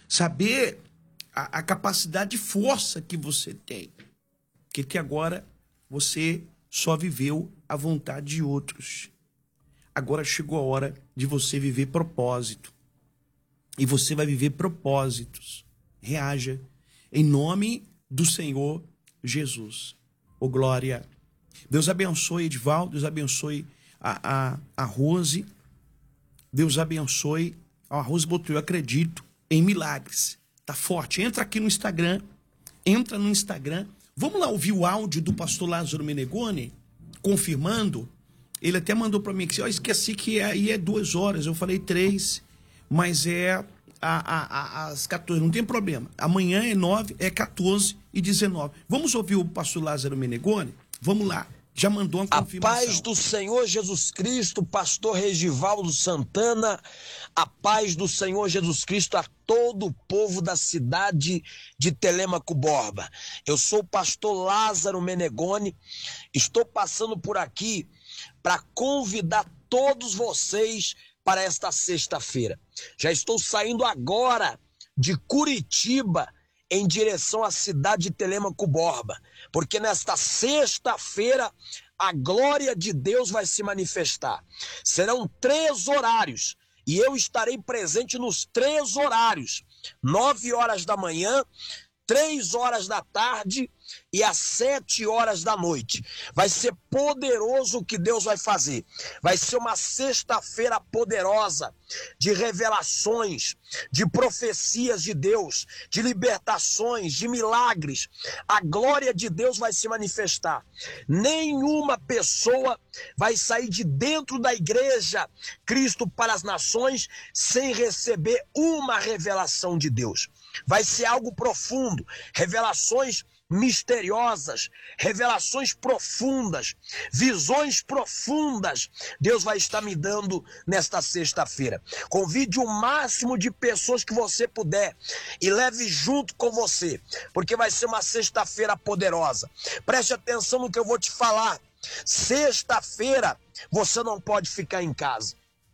Saber a capacidade de força que você tem. Porque agora você só viveu a vontade de outros. Agora chegou a hora de você viver propósito. E você vai viver propósitos. Reaja em nome do Senhor Jesus. Ô glória. Deus abençoe Edivaldo, Deus abençoe a Rose. Deus abençoe. A Rose botou, eu acredito em milagres. Tá forte. Entra aqui no Instagram. Entra no Instagram. Vamos lá ouvir o áudio do pastor Lázaro Menegoni, confirmando. Ele até mandou para mim que eu esqueci que aí é 2 horas. Eu falei 3, mas é às 14. Não tem problema. Amanhã é 9, é 14 e 19. Vamos ouvir o pastor Lázaro Menegoni? Vamos lá. Já mandou uma confirmação. A paz do Senhor Jesus Cristo, pastor Regivaldo Santana, a paz do Senhor Jesus Cristo a todo o povo da cidade de Telêmaco Borba. Eu sou o pastor Lázaro Menegoni, estou passando por aqui para convidar todos vocês para esta sexta-feira. Já estou saindo agora de Curitiba em direção à cidade de Telêmaco Borba, porque nesta sexta-feira a glória de Deus vai se manifestar. Serão 3 horários e eu estarei presente nos 3 horários: 9 horas da manhã, 3 horas da tarde e às 7 horas da noite. Vai ser poderoso o que Deus vai fazer. Vai ser uma sexta-feira poderosa de revelações, de profecias de Deus, de libertações, de milagres. A glória de Deus vai se manifestar. Nenhuma pessoa vai sair de dentro da igreja Cristo para as Nações sem receber uma revelação de Deus. Vai ser algo profundo, revelações misteriosas, revelações profundas, visões profundas, Deus vai estar me dando nesta sexta-feira. Convide o máximo de pessoas que você puder e leve junto com você, porque vai ser uma sexta-feira poderosa. Preste atenção no que eu vou te falar. Sexta-feira você não pode ficar em casa.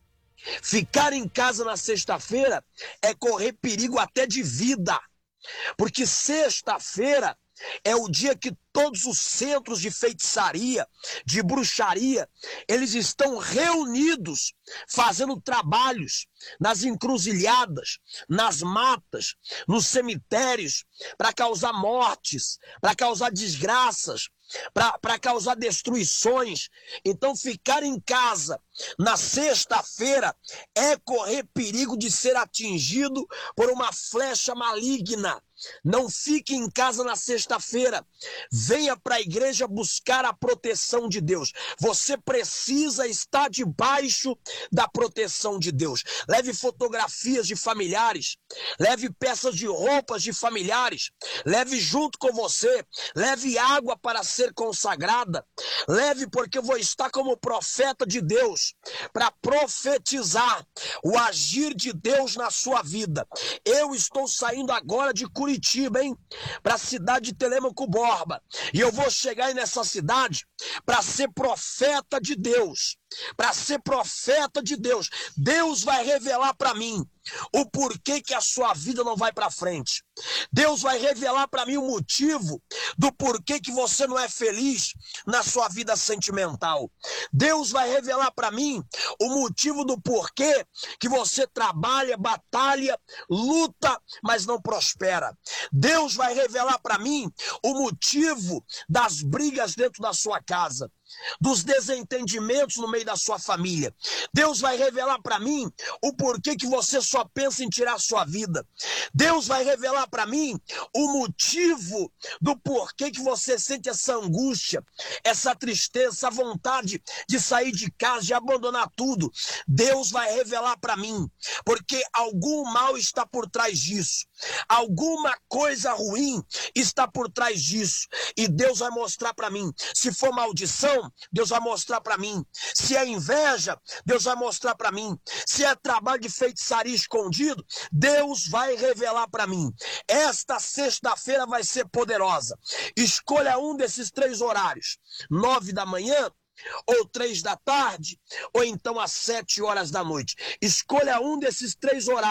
Ficar em casa na sexta-feira é correr perigo até de vida, porque sexta-feira é o dia que todos os centros de feitiçaria, de bruxaria, eles estão reunidos, fazendo trabalhos nas encruzilhadas, nas matas, nos cemitérios, para causar mortes, para causar desgraças, para causar destruições. Então ficar em casa na sexta-feira é correr perigo de ser atingido por uma flecha maligna. Não fique em casa na sexta-feira. Venha para a igreja buscar a proteção de Deus. Você precisa estar debaixo da proteção de Deus. Leve fotografias de familiares. Leve peças de roupas de familiares. Leve junto com você. Leve água para ser consagrada. Leve, porque eu vou estar como profeta de Deus para profetizar o agir de Deus na sua vida. Eu estou saindo agora de Curitiba, para a cidade de Telêmaco Borba, e eu vou chegar aí nessa cidade para ser profeta de Deus. Para ser profeta de Deus. Deus vai revelar para mim o porquê que a sua vida não vai para frente. Deus vai revelar para mim o motivo do porquê que você não é feliz na sua vida sentimental. Deus vai revelar para mim o motivo do porquê que você trabalha, batalha, luta, mas não prospera. Deus vai revelar para mim o motivo das brigas dentro da sua casa, dos desentendimentos no meio da sua família. Deus vai revelar para mim o porquê que você só pensa em tirar a sua vida. Deus vai revelar para mim o motivo do porquê que você sente essa angústia, essa tristeza, essa vontade de sair de casa, de abandonar tudo. Deus vai revelar para mim, porque algum mal está por trás disso. Alguma coisa ruim está por trás disso. E Deus vai mostrar para mim. Se for maldição, Deus vai mostrar para mim. Se é inveja, Deus vai mostrar para mim. Se é trabalho de feitiçaria escondido, Deus vai revelar para mim. Esta sexta-feira vai ser poderosa. Escolha um desses 3 horários: 9 da manhã, ou 3 da tarde, ou então às 7 horas da noite. Escolha um desses 3 horários.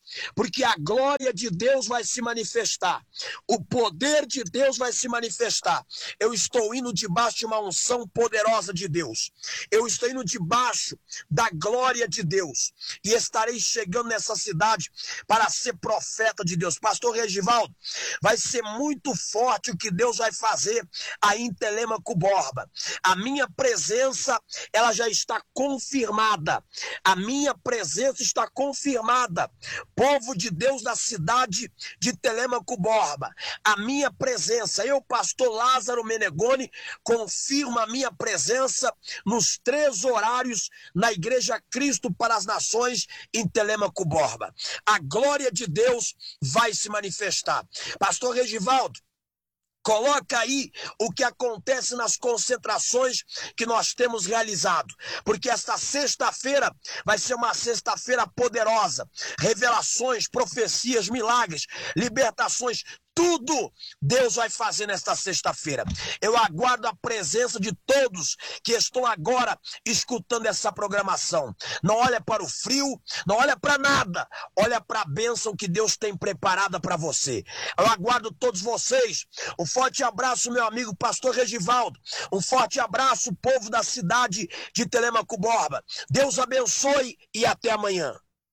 porque a glória de Deus vai se manifestar, o poder de Deus vai se manifestar. Eu estou indo debaixo de uma unção poderosa de Deus, eu estou indo debaixo da glória de Deus, e estarei chegando nessa cidade para ser profeta de Deus. Pastor Regivaldo, vai ser muito forte o que Deus vai fazer aí em Telêmaco Borba. A minha presença, ela já está confirmada. A minha presença está confirmada. Povo de Deus da cidade de Telêmaco Borba, a minha presença, eu, pastor Lázaro Menegoni, confirmo a minha presença nos 3 horários na Igreja Cristo para as Nações em Telêmaco Borba. A glória de Deus vai se manifestar. Pastor Regivaldo, coloca aí o que acontece nas concentrações que nós temos realizado, porque esta sexta-feira vai ser uma sexta-feira poderosa. Revelações, profecias, milagres, libertações, tudo Deus vai fazer nesta sexta-feira. Eu aguardo a presença de todos que estão agora escutando essa programação. Não olha para o frio, não olha para nada. Olha para a bênção que Deus tem preparada para você. Eu aguardo todos vocês. Um forte abraço, meu amigo pastor Regivaldo. Um forte abraço, povo da cidade de Telêmaco Borba. Deus abençoe e até amanhã.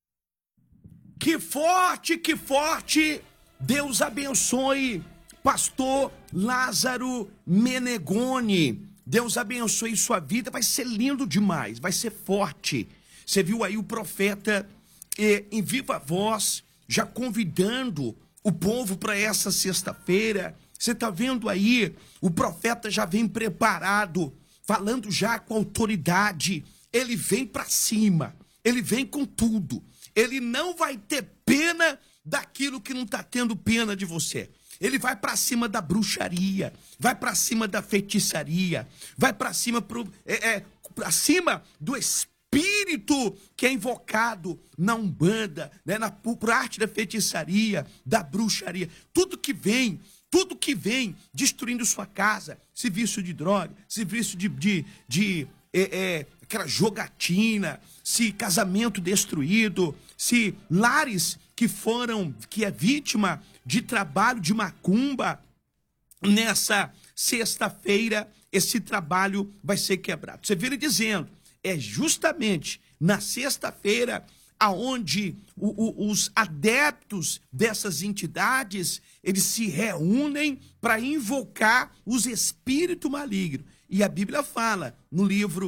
Que forte, que forte! Deus abençoe, pastor Lázaro Menegoni. Deus abençoe sua vida, vai ser lindo demais, vai ser forte. Você viu aí o profeta em viva voz, já convidando o povo para essa sexta-feira. Você está vendo aí, o profeta já vem preparado, falando já com autoridade. Ele vem para cima, ele vem com tudo. Ele não vai ter pena daquilo que não está tendo pena de você. Ele vai para cima da bruxaria, vai para cima da feitiçaria, vai para cima pra cima do espírito que é invocado na Umbanda, né, por arte da feitiçaria, da bruxaria. Tudo que vem destruindo sua casa, se vício de droga, se vício de aquela jogatina, se casamento destruído, se lares que é vítima de trabalho de macumba, nessa sexta-feira esse trabalho vai ser quebrado. Você vê ele dizendo, é justamente na sexta-feira aonde os adeptos dessas entidades, eles se reúnem para invocar os espíritos malignos. E a Bíblia fala no livro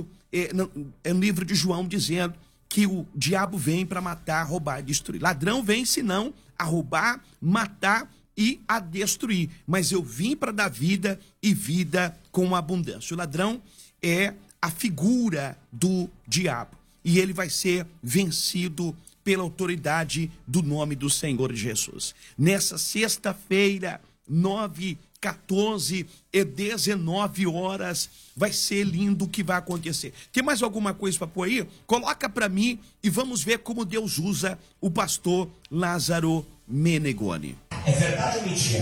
de João, dizendo que o diabo vem para matar, roubar e destruir. Ladrão vem senão a roubar, matar e a destruir. Mas eu vim para dar vida e vida com abundância. O ladrão é a figura do diabo. E ele vai ser vencido pela autoridade do nome do Senhor Jesus. Nessa sexta-feira, 9, 14 e 19 horas, vai ser lindo o que vai acontecer. Tem mais alguma coisa para pôr aí? Coloca para mim e vamos ver como Deus usa o pastor Lázaro Menegoni. É verdade ou mentira?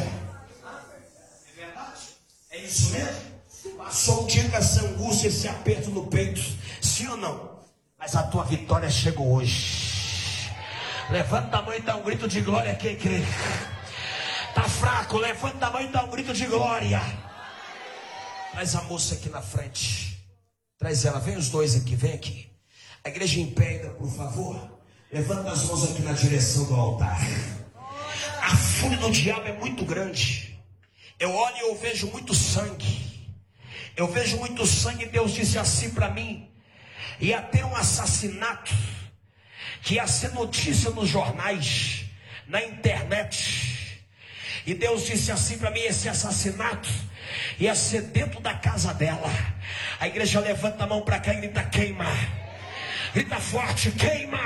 É verdade? É isso mesmo? Passou um dia com essa angústia, esse aperto no peito, sim ou não? Mas a tua vitória chegou hoje. Levanta a mão e dá um grito de glória quem crê. Tá fraco, levanta a mão e dá um grito de glória. Traz a moça aqui na frente. Traz ela, vem os dois aqui, vem aqui. A igreja em pé ainda, por favor. Levanta as mãos aqui na direção do altar. A fúria do diabo é muito grande. Eu olho e eu vejo muito sangue. Eu vejo muito sangue. Deus disse assim para mim: ia ter um assassinato que ia ser notícia nos jornais, na internet. E Deus disse assim para mim: esse assassinato ia ser dentro da casa dela. A igreja levanta a mão para cá e grita: queima. Grita forte: queima.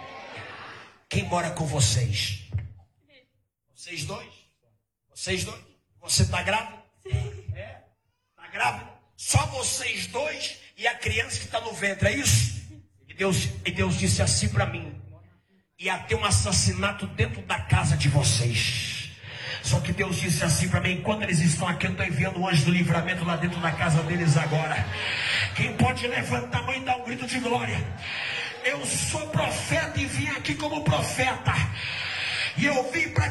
Quem mora com vocês? Vocês dois? Vocês dois? Você está grávida? É? Está grávida? Só vocês dois e a criança que está no ventre, é isso? E Deus disse assim para mim: ia ter um assassinato dentro da casa de vocês. Só que Deus disse assim para mim: enquanto eles estão aqui, eu estou enviando o anjo do livramento lá dentro da casa deles agora. Quem pode levantar a mão e dar um grito de glória? Eu sou profeta e vim aqui como profeta E eu vim para